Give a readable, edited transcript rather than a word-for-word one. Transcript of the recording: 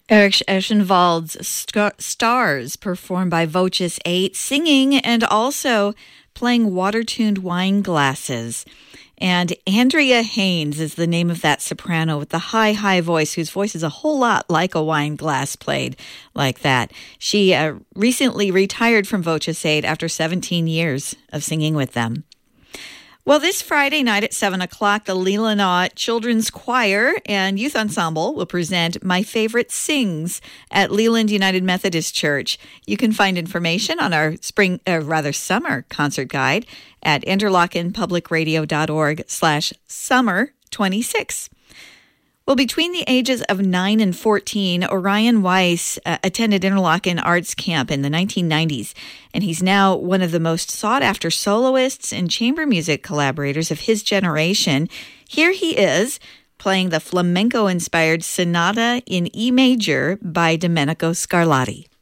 Eric Eschenwald's Stars, performed by Voces 8, singing and also playing water-tuned wine glasses. And Andrea Haynes is the name of that soprano with the high, high voice, whose voice is a whole lot like a wine glass played like that. She recently retired from Voces 8 after 17 years of singing with them. Well, this Friday night at 7 o'clock, the Leelanau Children's Choir and Youth Ensemble will present My Favorite Sings at Leland United Methodist Church. You can find information on our summer concert guide at interlochenpublicradio.org/summer26. Well, between the ages of 9 and 14, Orion Weiss attended Interlochen Arts Camp in the 1990s, and he's now one of the most sought-after soloists and chamber music collaborators of his generation. Here he is, playing the flamenco-inspired Sonata in E major by Domenico Scarlatti.